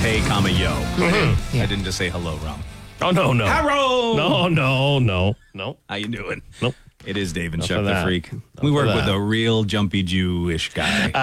hey, comma, yo. Mm-hmm. I didn't just say hello, Rom. Oh, no. Hello! No. How you doing? Nope. It is Dave and Enough Chuck of the that. Freak. Enough We work of with that. a real jumpy Jewish guy.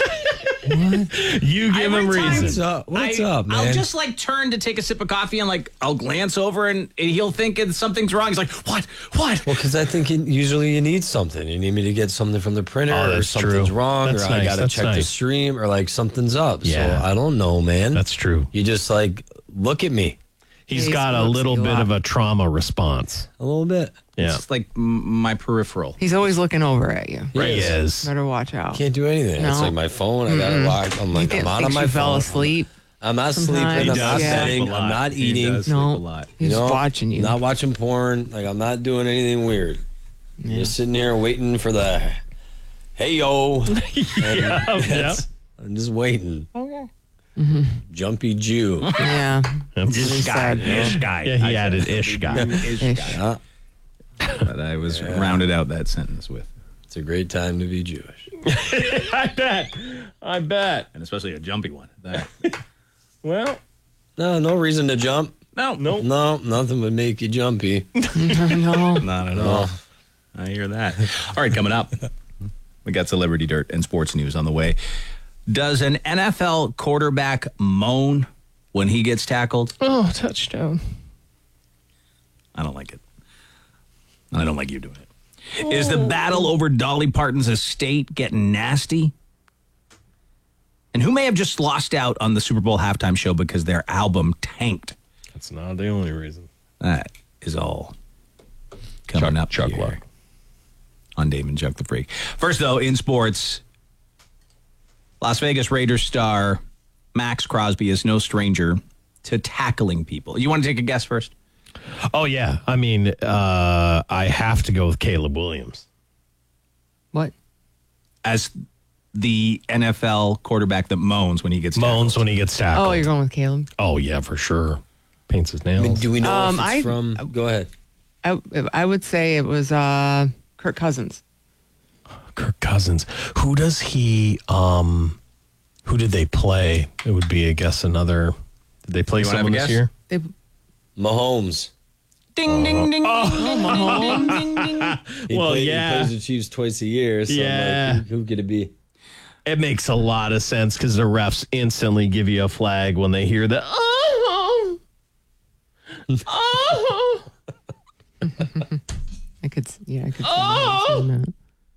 You give him reason. What's up, man? I'll just like turn to take a sip of coffee and like I'll glance over and he'll think something's wrong. He's like, what? Well, because I think usually you need something. You need me to get something from the printer, Oh, or that's something's true. wrong, That's or I nice. gotta That's check the nice. stream, or like something's up. Yeah. So I don't know, man. That's true. You just like look at me He's He got a looks little at you a bit lot. of a trauma response. a little bit. Yeah. It's like my peripheral. He's always looking over at you. He is. Better watch out. Can't do anything. It's No. like my phone. I gotta watch. I'm like, He I'm out on thinks my you phone. fell asleep. I'm not sleeping. Sometimes. I'm He not does betting. sleep a lot. I'm not He eating. does sleep No. a lot. He's watching you. Not watching porn. Like I'm not doing anything weird. Just sitting here waiting for the hey yo. Yeah. I'm just waiting. Okay. Jumpy Jew. Yeah. This guy. Yeah, he added ish guy. Ish. Yeah, That I was rounded out that sentence with. it's a great time to be Jewish. I bet. And especially a jumpy one. That. Well, No reason to jump. No. No, nothing would make you jumpy. No. Not at all. I hear that. All right, coming up, we got celebrity dirt and sports news on the way. Does an NFL quarterback moan when he gets tackled? oh, touchdown. I don't like it. And I don't like you doing it. Is the battle over Dolly Parton's estate getting nasty? And who may have just lost out on the Super Bowl halftime show because their album tanked? That's not the only reason. That is all coming up Chuck here Luck. on Dave and Chuck the Freak. First, though, in sports, Las Vegas Raiders star Max Crosby is no stranger to tackling people. You want to take a guess first? Oh, yeah. I mean, I have to go with Caleb Williams. What? As the NFL quarterback that moans when he gets tackled. Moans when he gets tackled. Oh, you're going with Caleb? Oh, yeah, for sure. Paints his nails. I mean, do we know if it's I- from? Go ahead. I would say it was Kirk Cousins. Kirk Cousins. Who does he, who did they play? It would be, I guess, another. Did they play You wanna have someone a this guess? year? They, Mahomes. Ding, ding, ding, Mahomes. ding, ding, ding. He Well, play- yeah. He plays the Chiefs twice a year. So Yeah. I'm like, who could it be? It makes a lot of sense because the refs instantly give you a flag when they hear the, oh. I could see that.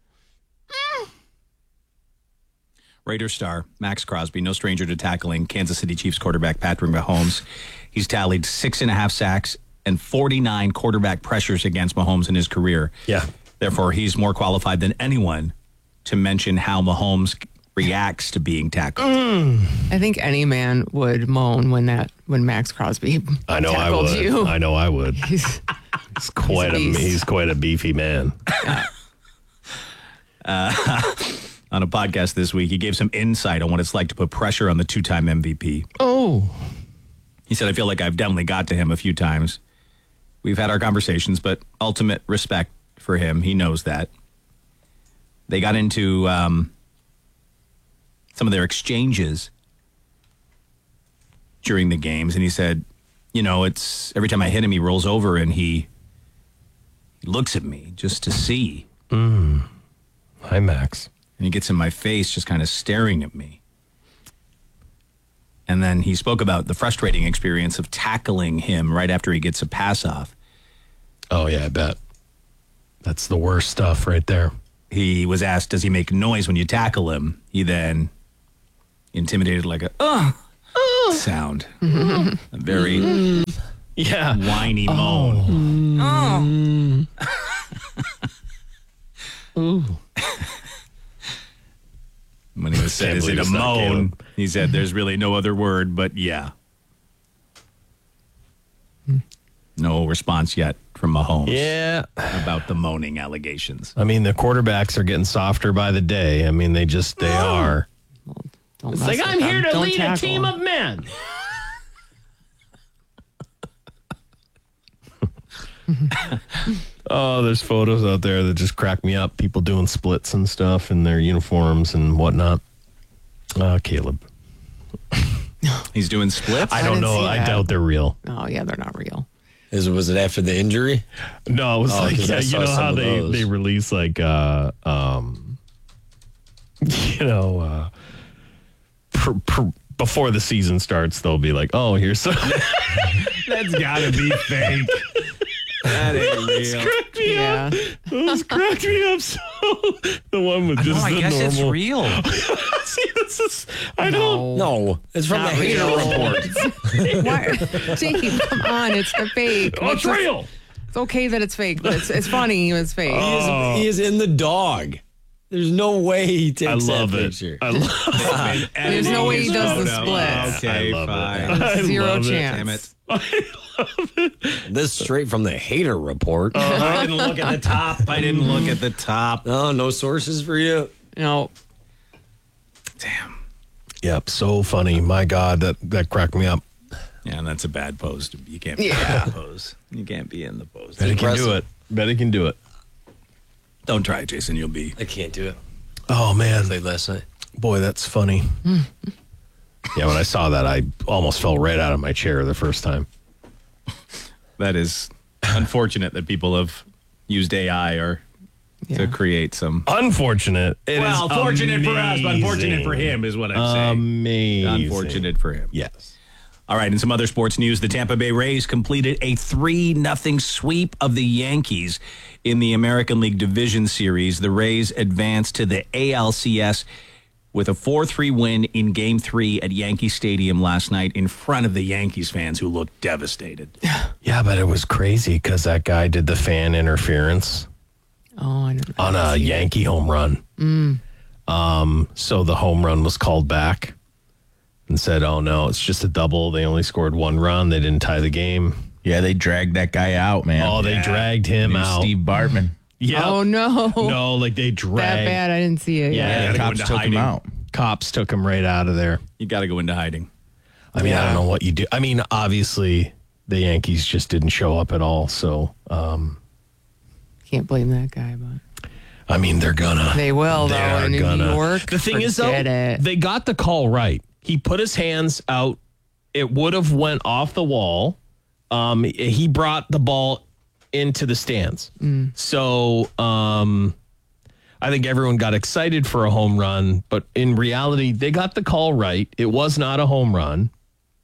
Raiders star Max Crosby, no stranger to tackling Kansas City Chiefs quarterback Patrick Mahomes. He's tallied 6.5 sacks and 49 quarterback pressures against Mahomes in his career. Yeah. Therefore, he's more qualified than anyone to mention how Mahomes reacts to being tackled. I think any man would moan when Max Crosby I know I tackled would. you. I know I would. He's- He's quite a beefy man. On a podcast this week, he gave some insight on what it's like to put pressure on the two-time MVP. Oh. He said, I feel like I've definitely got to him a few times. We've had our conversations, but ultimate respect for him. He knows that. They got into some of their exchanges during the games, and he said, you know, it's every time I hit him, he rolls over and he looks at me just to see. Hi, Max. And he gets in my face just kind of staring at me. And then he spoke about the frustrating experience of tackling him right after he gets a pass off. Oh, yeah, I bet. That's the worst stuff right there. He was asked, does he make noise when you tackle him? He then intimidated like a sound. A very Yeah. whiny moan. Ooh. When he was said, is it a believe it's not moan? Caleb. He said, there's really no other word, but yeah. No response yet from Mahomes Yeah. about the moaning allegations. I mean, the quarterbacks are getting softer by the day. I mean, they are. Don't It's mess like, with I'm them. here to Don't lead a tackle team them. of men. Oh, there's photos out there that just crack me up. People doing splits and stuff in their uniforms and whatnot. Caleb. He's doing splits. I don't didn't know. see I that. doubt they're real. Oh, yeah, they're not real. Was it after the injury? No, it was like 'cause I you saw know some how of they those. release like before the season starts, they'll be like, oh, here's some. That's gotta be fake. That ain't real. Cracked me Yeah. up. Those cracked me up. So the one with just No, I the guess normal. it's real. See, this is, I don't. No, it's from Not the Hater real. Report. Why? Steve, come on, it's the fake. Oh, it's real. It's okay that it's fake, but it's funny. It's fake. He is in the dog. There's no way he takes I love that it. picture. I love There's no way he does the Photo. splits. Okay, I love fine. it. I Zero love it. chance. Damn it. This straight from the Hater Report. I didn't look at the top. I didn't look at the top. Oh, no sources for you. No. Damn. Yep, so funny. My God, that cracked me up. Yeah, and that's a bad pose. You can't be in the pose. You can't be in the pose. Bet he can do it. Bet he can do it. Don't try it, Jason. You'll be. I can't do it. Oh, man. Played last night. Boy, that's funny. Yeah, when I saw that, I almost fell right out of my chair the first time. That is unfortunate that people have used AI or to create some. Unfortunate. It is fortunate for us, but unfortunate for him is what I'm saying. Amazing. Unfortunate for him. Yes. All right, in some other sports news, the Tampa Bay Rays completed a 3-0 sweep of the Yankees in the American League Division Series. The Rays advanced to the ALCS with a 4-3 win in Game 3 at Yankee Stadium last night in front of the Yankees fans who looked devastated. Yeah, but it was crazy because that guy did the fan interference Oh, I don't know. on a Yankee home run. So the home run was called back and said, oh, no, it's just a double. They only scored one run. They didn't tie the game. Yeah, they dragged that guy out, man. Oh, they dragged him out. Steve Bartman. Yeah. Oh, no. No, like they That dragged. bad. I didn't see it. Yeah, gotta go cops into took him hiding. out. Cops took him right out of there. You got to go into hiding. I mean, I don't know what you do. I mean, obviously, the Yankees just didn't show up at all. So, Can't blame that guy, but I mean, they're gonna. they will, though, They're in New gonna. York. The thing is, though, forget it. they got the call right. He put his hands out. It would have went off the wall. He brought the ball into the stands. So, I think everyone got excited for a home run, but in reality, they got the call right. It was not a home run.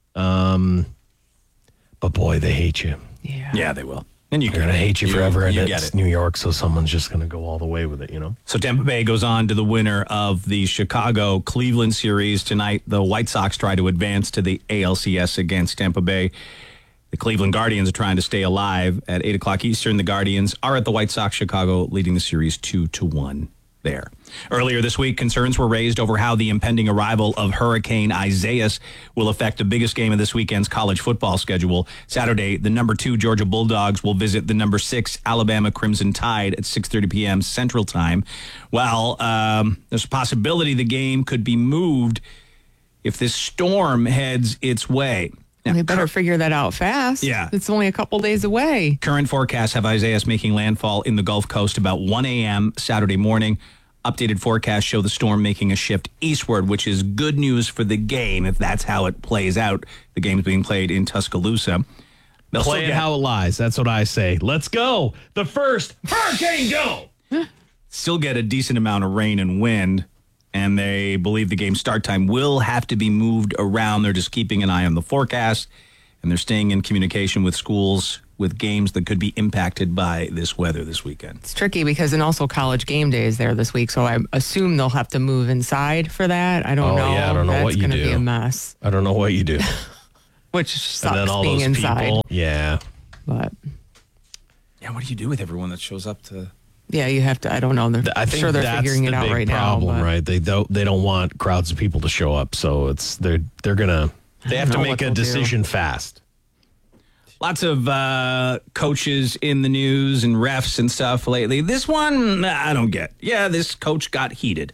But boy, they hate you. Yeah. Yeah, they will. And They're going to hate you forever. And You it's get it. New York, so someone's just going to go all the way with it, you know? So Tampa Bay goes on to the winner of the Chicago-Cleveland series tonight. The White Sox try to advance to the ALCS against Tampa Bay. The Cleveland Guardians are trying to stay alive. At 8 o'clock Eastern, the Guardians are at the White Sox. Chicago leading the series 2-1 there. Earlier this week, concerns were raised over how the impending arrival of Hurricane Isaias will affect the biggest game of this weekend's college football schedule. Saturday, the number 2 Georgia Bulldogs will visit the number 6 Alabama Crimson Tide at 6:30 p.m. Central Time. Well, there's a possibility the game could be moved if this storm heads its way. Now, They better figure that out fast. Yeah. It's only a couple days away. current forecasts have Isaias making landfall in the Gulf Coast about 1 a.m. Saturday morning. Updated forecasts show the storm making a shift eastward, which is good news for the game if that's how it plays out. The game's being played in Tuscaloosa. They'll Play still it get- how it lies. That's what I say. Let's go. The first hurricane go. still get a decent amount of rain and wind, and they believe the game start time will have to be moved around. They're just keeping an eye on the forecast, and they're staying in communication with schools with games that could be impacted by this weather this weekend. It's tricky because and also college game day is there this week, so I assume they'll have to move inside for that. I don't know. Yeah, I don't know That's what you gonna do. be a mess. I don't know what you do. Which And sucks then all being those inside. people. Yeah. But Yeah, what do you do with everyone that shows up to? yeah, you have to. I don't know. They're I think sure they're that's figuring the it out big right problem, now. but right? They don't want crowds of people to show up, so they have to know make what a they'll do. decision fast. Lots of coaches in the news and refs and stuff lately. This one, I don't get. Yeah, this coach got heated.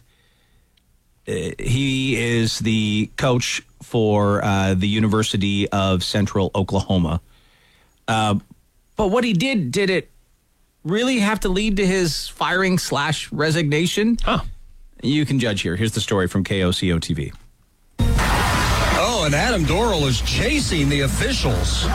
He is the coach for the University of Central Oklahoma. But what he did it really have to lead to his firing / resignation? Huh. You can judge here. Here's the story from KOCO TV. Oh, and Adam Dorrell is chasing the officials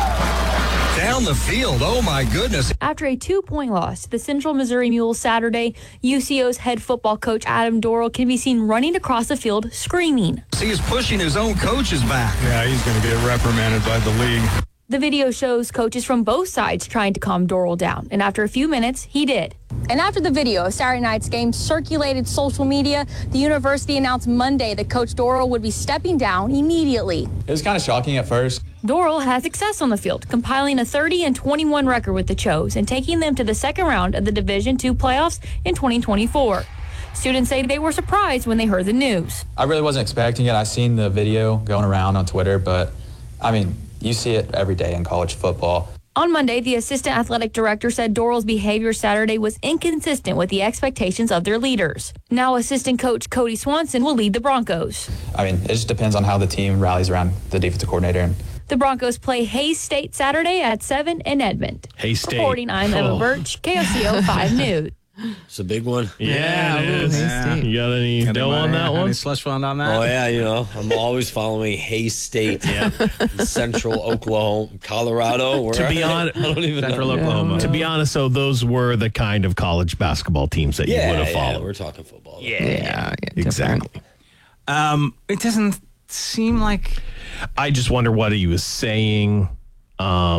down the field. Oh, my goodness. After a 2-point loss to the Central Missouri Mules Saturday, UCO's head football coach Adam Dorrell can be seen running across the field screaming. He is pushing his own coaches back. Yeah, he's going to get reprimanded by the league. The video shows coaches from both sides trying to calm Dorrell down, and after a few minutes, he did. And after the video of Saturday night's game circulated social media, the university announced Monday that Coach Dorrell would be stepping down immediately. It was kind of shocking at first. Dorrell had success on the field, compiling a 30-21 record with the Chos and taking them to the second round of the Division II playoffs in 2024. Students say they were surprised when they heard the news. I really wasn't expecting it. I seen the video going around on Twitter, but I mean, you see it every day in college football. On Monday, the assistant athletic director said Dorrell's behavior Saturday was inconsistent with the expectations of their leaders. Now assistant coach Cody Swanson will lead the Broncos. I mean, it just depends on how the team rallies around the defensive coordinator. And the Broncos play Hays State Saturday at 7 in Edmond. Hays State. Reporting, I'm Emma Birch, KOCO 5 News. It's a big one. Yeah, it is. You got any dough on that one? Any slush fund on that? Oh, yeah, I'm always following Hays State, Central Oklahoma, Colorado. To be honest, I don't even Central know. Oklahoma. To be honest, though, those were the kind of college basketball teams that you would have followed. We're talking football. Yeah, Exactly. It doesn't seem like... I just wonder what he was saying. I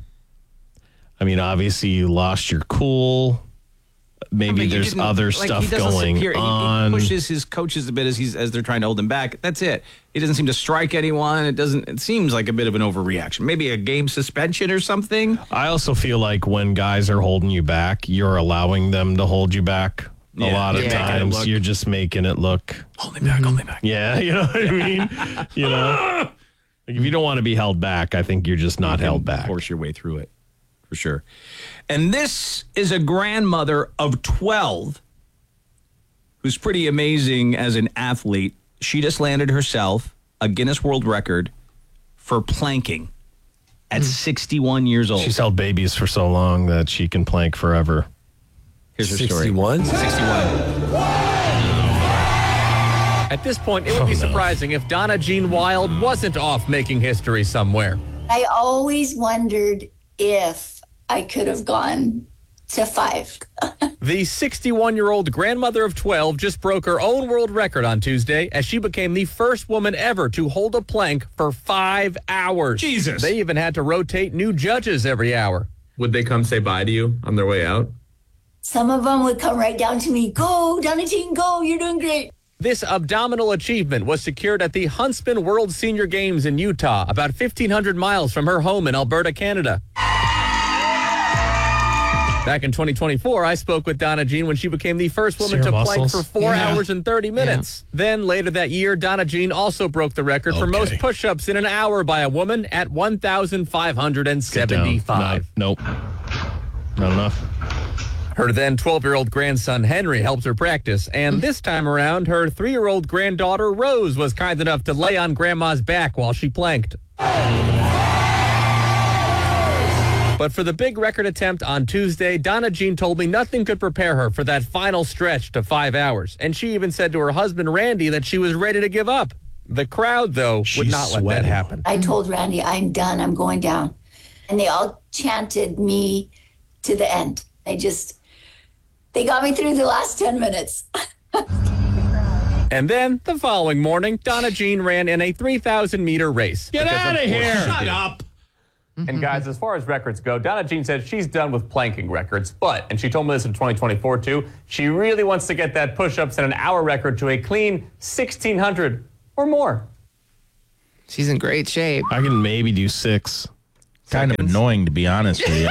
mean, obviously, you lost your cool. Maybe there's other stuff going on. He pushes his coaches a bit as they're trying to hold him back. That's it. He doesn't seem to strike anyone. It seems like a bit of an overreaction. Maybe a game suspension or something. I also feel like when guys are holding you back, you're allowing them to hold you back. A lot of times you're just making it look. Hold me back, hold me back. Yeah, you know what I mean? Like if you don't want to be held back, I think you're just not held back. Force your way through it. For sure. And this is a grandmother of 12 who's pretty amazing as an athlete. She just landed herself a Guinness World Record for planking at 61 years old. She's held babies for so long that she can plank forever. Here's her story. 61? 61. At this point, it would be surprising if Donna Jean Wild wasn't off making history somewhere. I always wondered if I could have gone to 5. The 61-year-old grandmother of 12 just broke her own world record on Tuesday as she became the first woman ever to hold a plank for 5 hours. Jesus. They even had to rotate new judges every hour. would they come say bye to you on their way out? Some of them would come right down to me. Go, Donna Jean, go. You're doing great. This abdominal achievement was secured at the Huntsman World Senior Games in Utah, about 1,500 miles from her home in Alberta, Canada. Back in 2024, I spoke with Donna Jean when she became the first woman to plank for 4 hours and 30 minutes. Then later that year, Donna Jean also broke the record for most push-ups in an hour by a woman at 1,575. Nope. Not enough. Her then 12-year-old grandson, Henry, helped her practice. And this time around, her 3-year-old granddaughter, Rose, was kind enough to lay on Grandma's back while she planked. But for the big record attempt on Tuesday, Donna Jean told me nothing could prepare her for that final stretch to 5 hours. And she even said to her husband, Randy, that she was ready to give up. The crowd, though, would not let that happen. I told Randy, I'm done. I'm going down. And they all chanted me to the end. They got me through the last 10 minutes. And then, the following morning, Donna Jean ran in a 3,000-meter race. Get out of here! Shut up! And guys, as far as records go, Donna Jean said she's done with planking records, but, and she told me this in 2024 too, she really wants to get that push-ups in an hour record to a clean 1,600 or more. She's in great shape. I can maybe do 6. Kind of annoying, to be honest with you.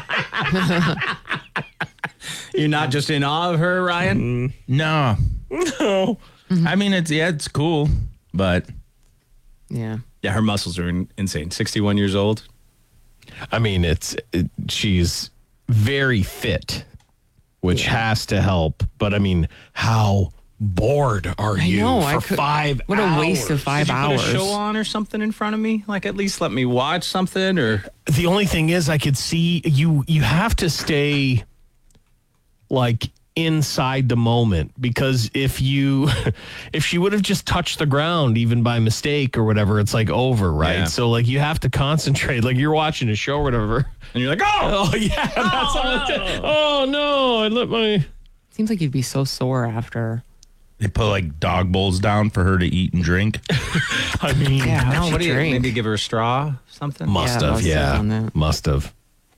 You're not just in awe of her, Ryan? No. I mean, it's cool, but Yeah. Yeah, her muscles are insane. 61 years old. I mean, she's very fit, which has to help. But I mean, how bored are you for 5 hours? What a waste of 5 hours. Put a show on or something in front of me? Like, at least let me watch something, or... The only thing is, I could see you have to stay, like, inside the moment, because if she would have just touched the ground even by mistake or whatever, it's like over, right? Yeah. So like you have to concentrate, like you're watching a show or whatever, And you're like, oh yeah, that's how oh no, I let my. Seems like you'd be so sore after. They put like dog bowls down for her to eat and drink. I mean, Yeah, no, how'd what do you you drink? maybe give her a straw, something? must Yeah, have, must have done yeah, that. must have.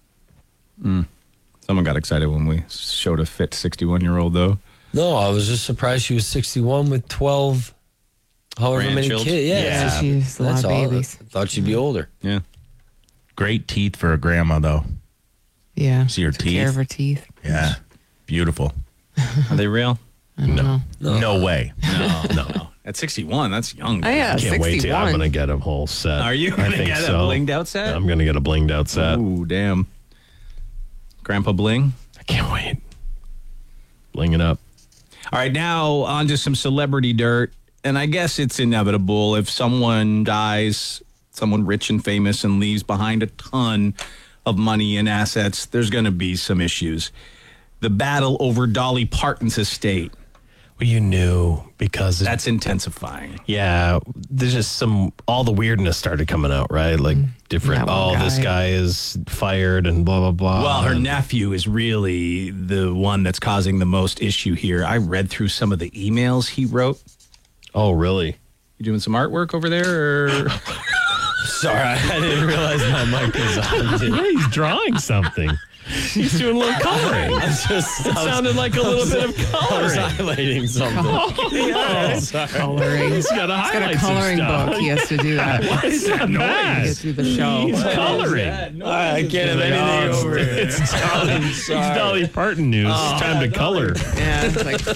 Someone got excited when we showed a fit 61-year-old though. No, I was just surprised she was 61 with 12, however many Grandchildren? kids. Yeah, Yeah. So she's a lot that's of all. babies. I thought she'd be older. Yeah. Great teeth for a grandma, though. Yeah. See her Took care teeth? of her teeth. Yeah. Beautiful. Are they real? I don't know. No way. No. At 61, that's young. Oh, yeah, I can't wait to. I'm 61. gonna get a whole set. Are you I going to think get a so. blinged out set? I'm gonna get a blinged out set. Ooh, damn. Grandpa Bling. I can't wait. Bling it up. All right, now on to some celebrity dirt. And I guess it's inevitable if someone dies, someone rich and famous, and leaves behind a ton of money and assets, there's going to be some issues. The battle over Dolly Parton's estate, Well, you knew because that's intensifying. yeah, there's just all the weirdness started coming out, right? Like different. That one This guy. guy is fired and blah blah blah. Well, her And- nephew is really the one that's causing the most issue here. I read through some of the emails he wrote. Oh, really? You doing some artwork over there? Or? Sorry, I didn't realize my mic was on. Dude. Yeah, he's drawing something. He's doing a little coloring. It sounded like a little bit of I was coloring. highlighting something. Coloring. He's got to He's got highlight a coloring some stuff. book. He has to do that. Why is that Get noise? through the show. He's coloring. I can't have anything over here. It's Dolly Parton news. It's time to color. Yeah, it's like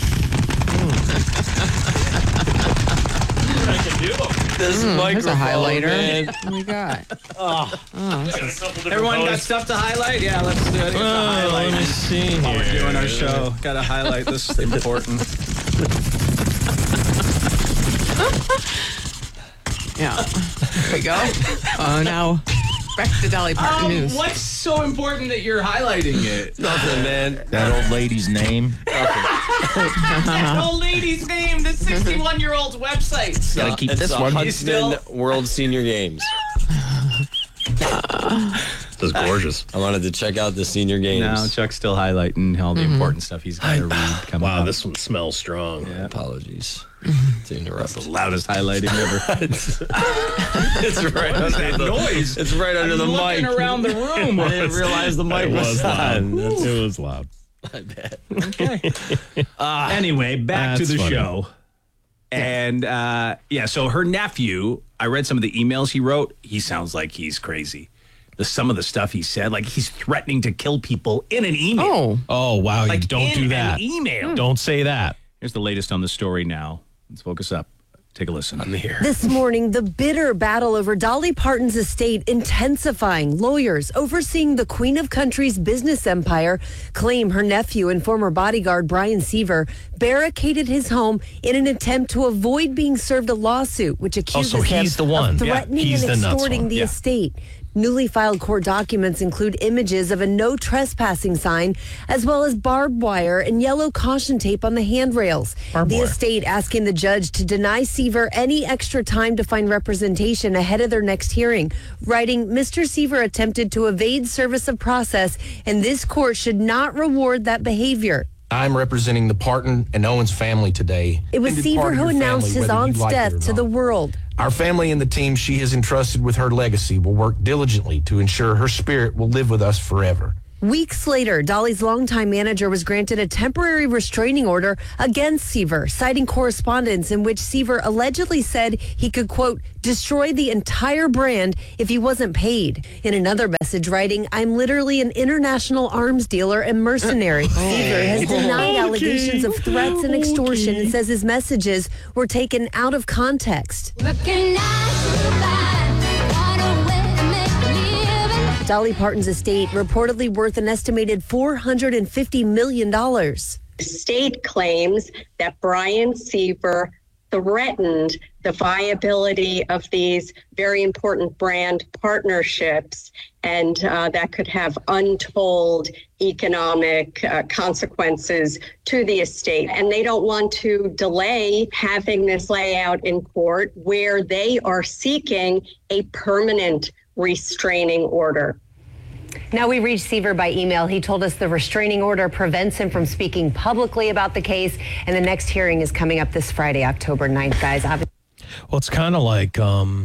This there's a highlighter. man. What do we got? Everyone got stuff to highlight? Yeah, let's do it. Let me see While we're here. doing our show, got to highlight this important. Yeah. There we go. Oh, now back to Dolly Parton news. What's so important that you're highlighting it? Nothing, man. That old lady's name. That old lady's name, the 61-year-old's website. Gotta keep It's this the one. Huntsman World Senior Games. That's gorgeous. I wanted to check out the senior games. Now Chuck's still highlighting all the important stuff he's got to read coming Wow, up. this one smells strong. Apologies to interrupt. the loudest highlighting ever. It's right under the noise. It's right under the looking mic. around the room. I didn't realize the mic It was was loud. on. That's It was loud. Anyway, back to That's the funny. show. And so her nephew, I read some of the emails he wrote. He sounds like he's crazy. Some of the stuff he said, like he's threatening to kill people in an email. Oh, Oh, wow. like you don't in do that. An email. Don't say that. Here's the latest on the story now. Let's focus up. Take a listen. I'm here. This morning, the bitter battle over Dolly Parton's estate intensifying. Lawyers overseeing the Queen of Country's business empire claim her nephew and former bodyguard Brian Seaver barricaded his home in an attempt to avoid being served a lawsuit, which accuses so he's him the one. of Yeah, threatening he's and the nuts extorting one. the Yeah. estate. Newly filed court documents include images of a no trespassing sign, as well as barbed wire and yellow caution tape on the handrails. The estate asking the judge to deny Seaver any extra time to find representation ahead of their next hearing, writing, Mr. Seaver attempted to evade service of process, and this court should not reward that behavior. I'm representing the Parton and Owens family today. It was Extended Seaver part of who your announced family, his whether you aunt's like it death or to not. the world. Our family and the team she has entrusted with her legacy will work diligently to ensure her spirit will live with us forever. Weeks later, Dolly's longtime manager was granted a temporary restraining order against Seaver, citing correspondence in which Seaver allegedly said he could, quote, destroy the entire brand if he wasn't paid. In another message writing, I'm literally an international arms dealer and mercenary. Seaver has denied allegations of threats and extortion and says his messages were taken out of context. Dolly Parton's estate reportedly worth an estimated $450 million. The state claims that Brian Seaver threatened the viability of these very important brand partnerships, and that could have untold economic consequences to the estate. And they don't want to delay having this play out in court, where they are seeking a permanent restraining order. Now we reached Seaver by email. He told us the restraining order prevents him from speaking publicly about the case, and the next hearing is coming up this Friday, October 9th, guys. Well, it's kind of like,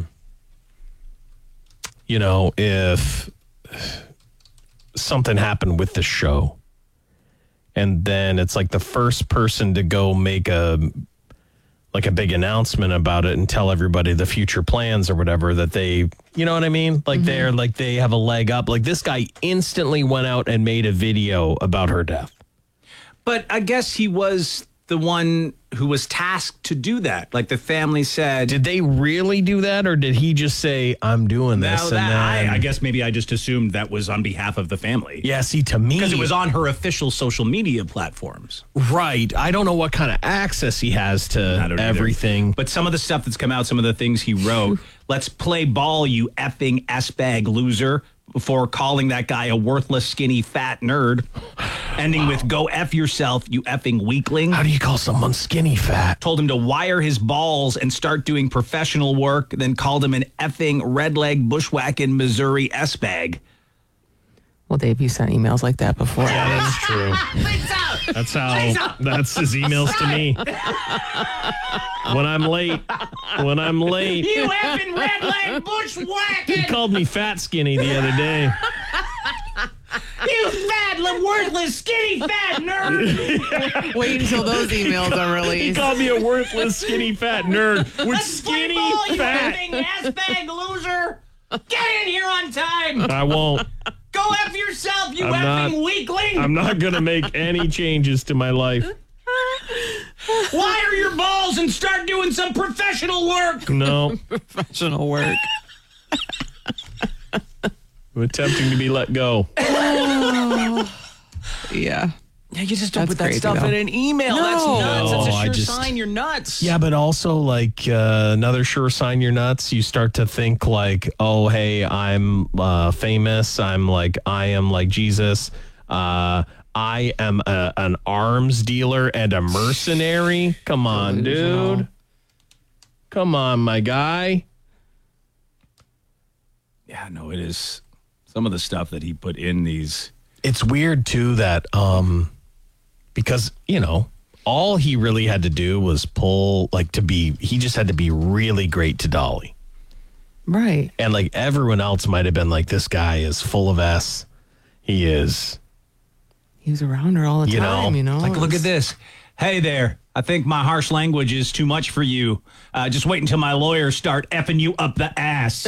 if something happened with the show, and then it's like the first person to go make a big announcement about it and tell everybody the future plans or whatever, that they, you know what I mean? Like they're like, they have a leg up. Like this guy instantly went out and made a video about her death. But I guess he was the one who was tasked to do that. Like the family said. Did they really do that, or did he just say, I'm doing this? I guess maybe I just assumed that was on behalf of the family. Yeah, see, to me. Because it was on her official social media platforms. Right. I don't know what kind of access he has to everything. But some of the stuff that's come out, some of the things he wrote, let's play ball, you effing S-bag loser, before calling that guy a worthless, skinny, fat nerd, ending with go F yourself, you effing weakling. How do you call someone skinny fat? Told him to wire his balls and start doing professional work, then called him an effing red-leg bushwhacking Missouri S-bag. Well, Dave, you sent emails like that before. Yeah, that's true. That's his emails to me. When I'm late. You effing red-leg bushwhacking. He called me fat skinny the other day. You fat, worthless, skinny, fat nerd. Wait until those emails are released. He called me a worthless, skinny, fat nerd with skinny, fat. You effing S-bag loser. Get in here on time. I won't. Go F yourself, you effing weakling. I'm not going to make any changes to my life. Wire your balls and start doing some professional work. No. Professional work. I'm attempting to be let go. Yeah. Yeah, you just don't That's put that crazy, stuff though. in an email. No. That's nuts. No, That's a I sure just- sign you're nuts. Yeah, but also like another sure sign you're nuts. You start to think like, oh, hey, I'm famous. I am like Jesus. I am an arms dealer and a mercenary. Come on, dude. Come on, my guy. Yeah, no, it is. Some of the stuff that he put in these. It's weird too that because, all he really had to do was he just had to be really great to Dolly. Right. And like everyone else might have been like, this guy is full of S. He is. He was around her all the time, Like, look at this. Hey there. I think my harsh language is too much for you. Just wait until my lawyers start effing you up the ass.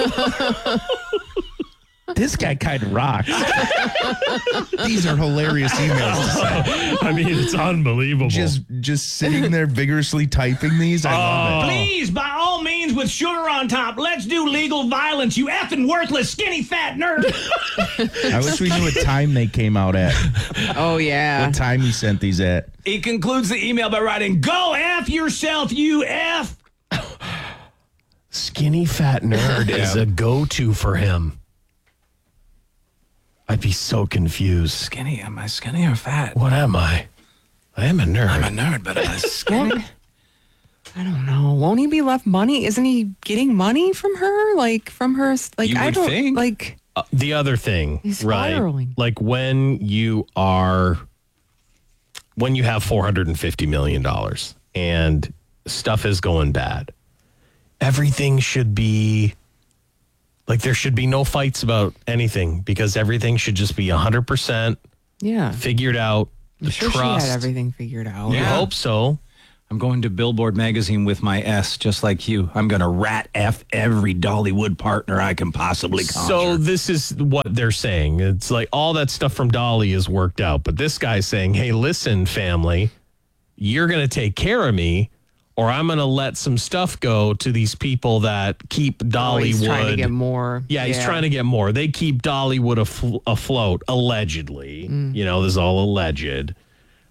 This guy kind of rocks. These are hilarious emails to send. I mean, it's unbelievable. Just sitting there vigorously typing these. I love it. Please, by all means, with sugar on top, let's do legal violence, you effing worthless, skinny, fat nerd. I wish we knew what time they came out at. Oh, yeah. What time he sent these at. He concludes the email by writing, go F yourself, you F. Skinny fat nerd is a go-to for him. I'd be so confused. Skinny? Am I skinny or fat? What am I? I am a nerd. I'm a nerd, but I'm skinny. I don't know. Won't he be left money? Isn't he getting money from her? Like, from her? Like, You I would don't think. like. The other thing, He's right? spiraling. Like when you have $450 million and stuff is going bad, everything should be like, there should be no fights about anything because everything should just be 100% Yeah. figured out. The I'm sure trust. she had everything figured out. You hope so. I'm going to Billboard magazine with my S, just like you. I'm going to rat F every Dollywood partner I can possibly conjure. So this is what they're saying. It's like all that stuff from Dolly is worked out. But this guy's saying, hey, listen, family, you're going to take care of me or I'm going to let some stuff go to these people that keep Dollywood. He's trying to get more. Yeah, he's trying to get more. They keep Dollywood afloat, allegedly. This is all alleged.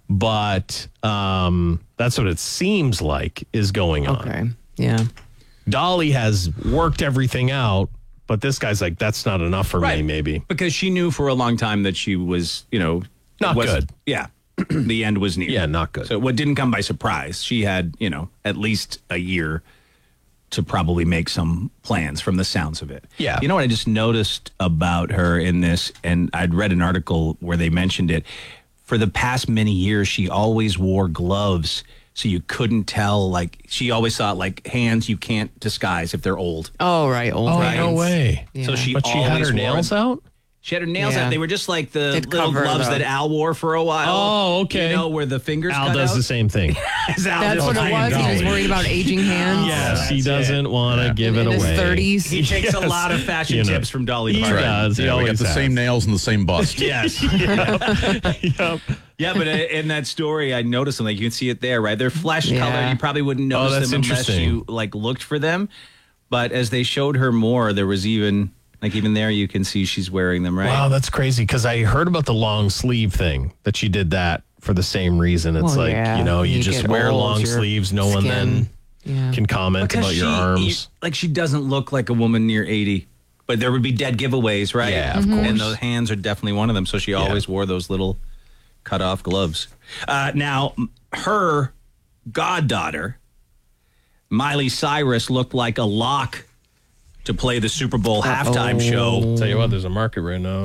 but that's what it seems like is going on. Okay. Yeah. Dolly has worked everything out, but this guy's like, that's not enough for me, maybe. Because she knew for a long time that she was, Not good. Yeah. The end was near. Yeah, not good. So what didn't come by surprise. She had, at least a year to probably make some plans from the sounds of it. Yeah. You know what I just noticed about her in this, and I'd read an article where they mentioned it. For the past many years, she always wore gloves, so you couldn't tell. Like, she always thought, like, hands you can't disguise if they're old. Oh, right. Old Oh, hands. no way. Yeah. So she But she had always her wore nails out? She had her nails Yeah. out. They were just like the Did little cover gloves the- that Al wore for a while. Oh, okay. Where the fingers Al cut does out. the same thing. Al That's just what it was. He was worried about aging hands. Yes, he doesn't want to give it In away. his 30s. He takes a lot of fashion tips from Dolly He Parton. does. He Yeah, we got always the has. same nails and the same bust. Yes. Yep. Yeah, but in that story, I noticed them. Like, you can see it there, right? They're flesh Yeah. colored. You probably wouldn't notice that's them unless interesting. you looked for them. But as they showed her more, there was even there you can see she's wearing them, right? Wow, that's crazy because I heard about the long sleeve thing that she did that for the same reason. It's Well, yeah, you you just get wear old, long your sleeves. No one then Yeah. can comment about your arms. She doesn't look like a woman near 80. But there would be dead giveaways, right? Yeah, of course. And those hands are definitely one of them. So she always wore those little cut off gloves. Now, her goddaughter, Miley Cyrus, looked like a lock to play the Super Bowl halftime show. Tell you what, there's a market right now.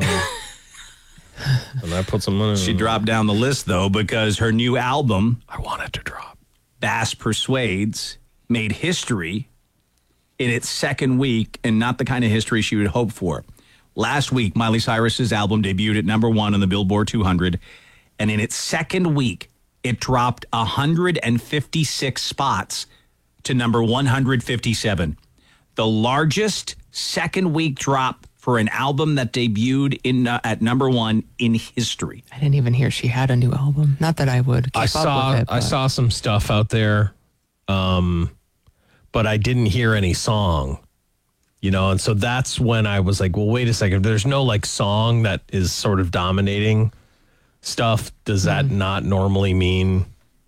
And I put some money. She dropped down the list, though, because her new album, I want it to drop. Bass Persuades, made history in its second week, and not the kind of history she would hope for. Last week, Miley Cyrus's album debuted at number 1 on the Billboard 200, and in its second week, it dropped 156 spots to number 157. The largest second week drop for an album that debuted at number 1 in history. I didn't even hear she had a new album. Not that I would keep I up with it. I saw some stuff out there, but I didn't hear any song. And so that's when I was like, well, wait a second. If there's no song that is sort of dominating stuff, does that not normally mean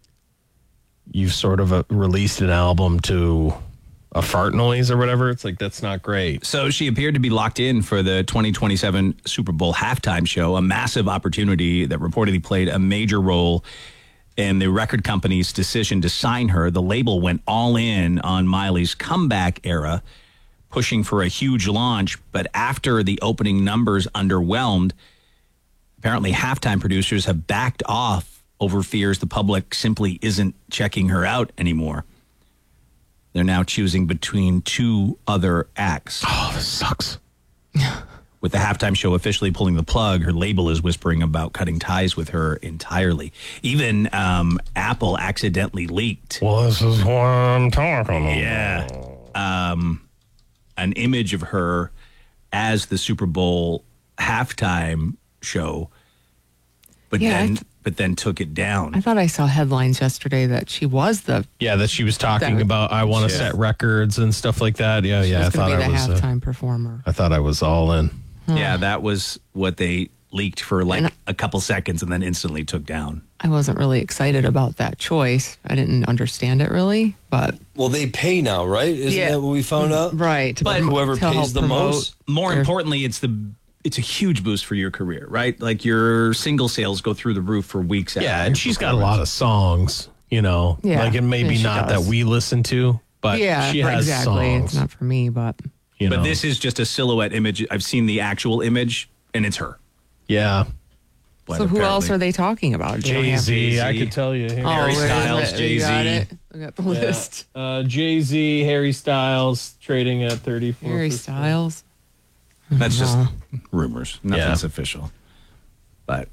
you've sort of released an album to a fart noise or whatever? It's like, that's not great. So she appeared to be locked in for the 2027 Super Bowl halftime show, a massive opportunity that reportedly played a major role in the record company's decision to sign her. The label went all in on Miley's comeback era, pushing for a huge launch. But after the opening numbers underwhelmed, apparently halftime producers have backed off over fears the public simply isn't checking her out anymore. They're now choosing between two other acts. Oh, this sucks. With the halftime show officially pulling the plug, her label is whispering about cutting ties with her entirely. Even Apple accidentally leaked. Well, this is what I'm talking about. Yeah. An image of her as the Super Bowl halftime show, but then took it down. I thought I saw headlines yesterday that she was the that she was talking about I want to set records and stuff like that. Yeah, she I was thought going to I be the was halftime performer. I thought I was all in. Yeah, that was what they leaked for a couple seconds and then instantly took down. I wasn't really excited about that choice. I didn't understand it really, but Well, they pay now, right? Isn't that what we found out? Right. But whoever to help pays the promote most. More importantly, it's a huge boost for your career, right? Like your single sales go through the roof for weeks after. Yeah, and she's got a lot of songs, Yeah, like it may be she not does. that we listen to, but yeah, she has exactly. songs. It's not for me, but But this is just a silhouette image. I've seen the actual image, and it's her. Yeah. But so who else apparently- are they talking about? They don't have- Jay-Z, I could tell you. Oh, Harry where is Styles, it? You got Jay-Z. it? I got the list. Jay-Z, Harry Styles trading at 34. Harry Styles. That's just No. rumors. Nothing's official. But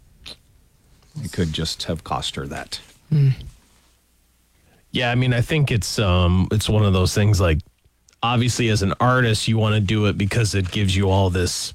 it could just have cost her that. Yeah, I mean, I think it's one of those things like, obviously as an artist, you want to do it because it gives you all this,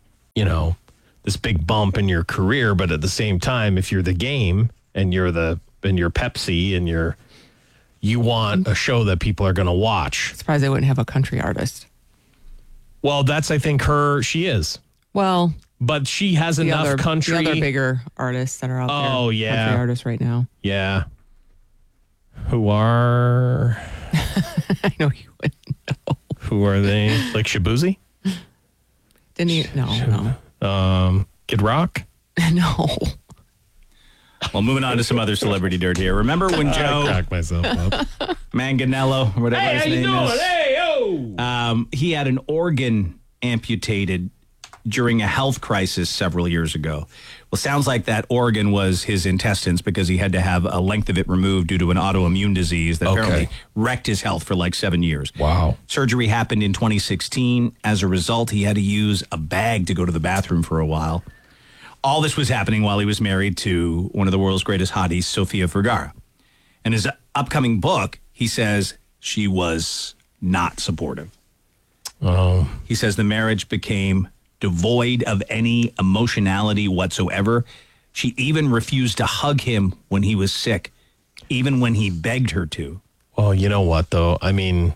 this big bump in your career. But at the same time, if you're the game and you're Pepsi and you want a show that people are going to watch. Surprised they wouldn't have a country artist. Well, that's, I think, she is. Well, but she has enough country. The other bigger artists that are out there. Oh, yeah. Country artists right now. Yeah. Who are... I know you wouldn't know. Who are they? Like Shabuzi? Didn't he? No. Kid Rock? No. Well, moving on to some other celebrity dirt here. Remember when Joe... I cracked myself up. Manganiello, whatever his name is. Hey, yo! He had an organ amputated during a health crisis several years ago. Well, sounds like that organ was his intestines because he had to have a length of it removed due to an autoimmune disease that apparently wrecked his health for like 7 years. Wow. Surgery happened in 2016. As a result, he had to use a bag to go to the bathroom for a while. All this was happening while he was married to one of the world's greatest hotties, Sofia Vergara. In his upcoming book, he says she was not supportive. Oh. He says the marriage became devoid of any emotionality whatsoever. She even refused to hug him when he was sick, even when he begged her to. Well, you know what, though? I mean,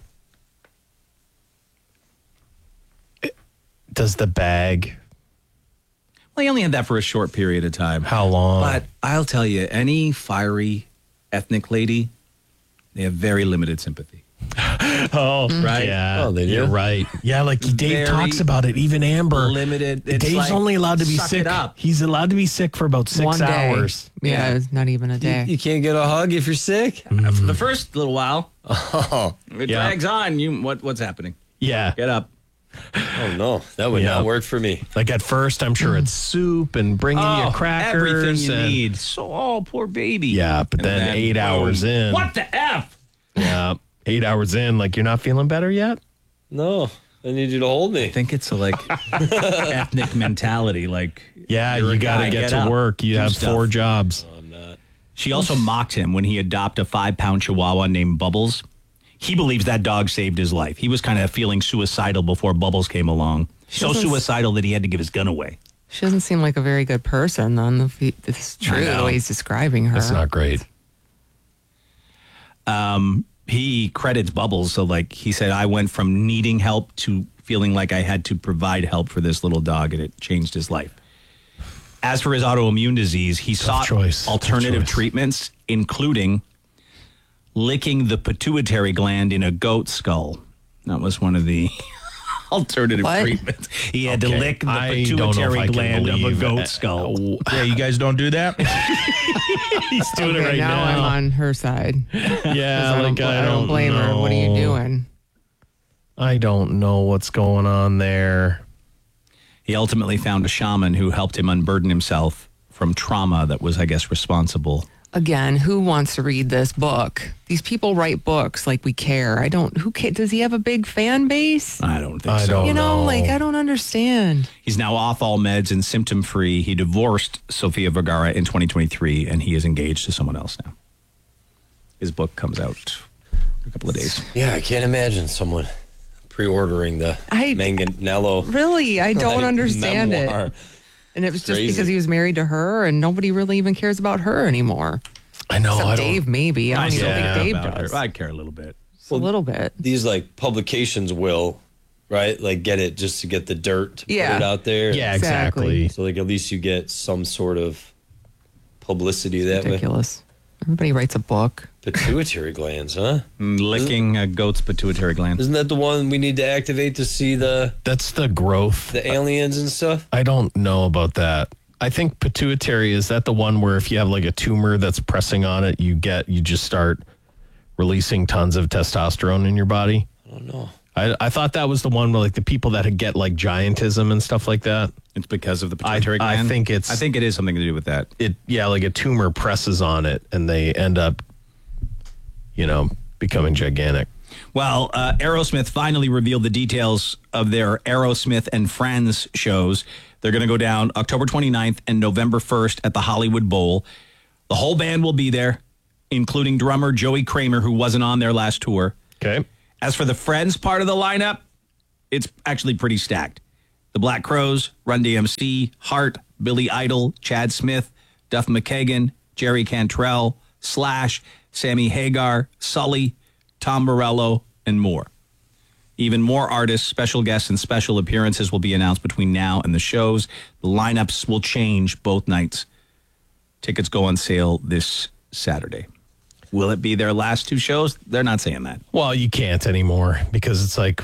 does the bag... Well, he only had that for a short period of time. How long? But I'll tell you, any fiery ethnic lady, they have very limited sympathy. Oh, right? Yeah. Oh, they do? You're right. Yeah, like Dave Very talks about it. Even Amber. Limited. It's Dave's like, only allowed to be suck sick. it up. He's allowed to be sick for about 6 1 day. hours. Yeah, it's not even a day. You can't get a hug if you're sick? For the first little while. Oh, It drags on. What's happening? Yeah. Get up. oh no. That would not work for me. Like at first, I'm sure it's soup and bringing you crackers. Everything you and- need. So, poor baby. Yeah, but And then 8 boom. hours in. What the F? Yeah. 8 hours in, like you're not feeling better yet? No. I need you to hold me. I think it's a ethnic mentality. Like, Yeah, you're a you got to guy, get to up, work. You do have stuff. 4 jobs. I'm not. She also mocked him when he adopted a 5-pound Chihuahua named Bubbles. He believes that dog saved his life. He was kind of feeling suicidal before Bubbles came along. So doesn't- suicidal that he had to give his gun away. She doesn't seem like a very good person, then, if it's true the way he's describing her. That's not great. He credits Bubbles. So, he said, I went from needing help to feeling like I had to provide help for this little dog, and it changed his life. As for his autoimmune disease, he sought alternative treatments, including licking the pituitary gland in a goat skull. That was one of the alternative treatments. He had to lick the pituitary gland of a goat skull. Yeah, you guys don't do that? He's doing it right now. I'm on her side. Yeah, I don't blame her. What are you doing? I don't know what's going on there. He ultimately found a shaman who helped him unburden himself from trauma that was, I guess, responsible. Again, who wants to read this book? These people write books like we care. Who cares? Does he have a big fan base? I don't think so. I don't understand. He's now off all meds and symptom free. He divorced Sofia Vergara in 2023, and he is engaged to someone else now. His book comes out in a couple of days. Yeah, I can't imagine someone pre-ordering the Manganiello. Really, I don't understand memoir. it. And it was just Crazy. because he was married to her, and nobody really even cares about her anymore. I know. Except I Dave, maybe. I don't even think Dave does. I care a little bit. A little bit. These publications will, right? Get it just to get the dirt to put it out there. Yeah, exactly. So at least you get some sort of publicity that way. Ridiculous. Everybody writes a book. Pituitary glands, huh? Licking a goat's pituitary gland. Isn't that the one we need to activate to see That's the growth. the aliens and stuff? I don't know about that. I think pituitary, is that the one where if you have a tumor that's pressing on it, you just start releasing tons of testosterone in your body? I don't know. I thought that was the one where the people that get giantism and stuff like that. It's because of the pituitary gland? I think it is something to do with that. A tumor presses on it and they end up, becoming gigantic. Well, Aerosmith finally revealed the details of their Aerosmith and Friends shows. They're going to go down October 29th and November 1st at the Hollywood Bowl. The whole band will be there, including drummer Joey Kramer, who wasn't on their last tour. Okay. As for the Friends part of the lineup, it's actually pretty stacked. The Black Crowes, Run DMC, Heart, Billy Idol, Chad Smith, Duff McKagan, Jerry Cantrell, Slash, Sammy Hagar, Sully, Tom Morello, and more. Even more artists, special guests, and special appearances will be announced between now and the shows. The lineups will change both nights. Tickets go on sale this Saturday. Will it be their last 2 shows? They're not saying that. Well, you can't anymore because it's like,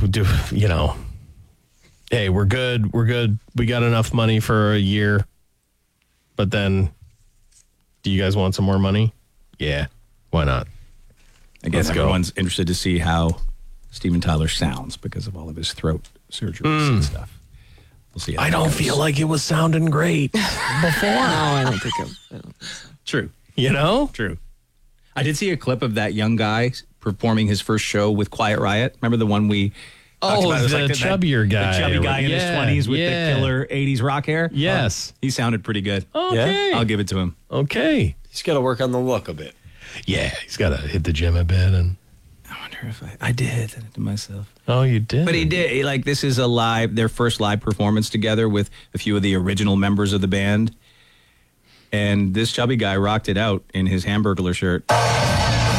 hey, we're good. We got enough money for a year. But then, do you guys want some more money? Yeah, why not? I guess everyone's interested to see how Steven Tyler sounds because of all of his throat surgeries and stuff. We'll see. I don't feel like it was sounding great before. No, I don't think it. True. True. I did see a clip of that young guy performing his first show with Quiet Riot. Remember the one we talked about? It was the chubbier guy. The chubby guy in his 20s with the killer 80s rock hair? Yes. He sounded pretty good. Okay. I'll give it to him. Okay. He's got to work on the look a bit. Yeah, he's got to hit the gym a bit. And I wonder if I did it to myself. Oh, you did? But he did. This is their first live performance together with a few of the original members of the band. And this chubby guy rocked it out in his Hamburglar shirt.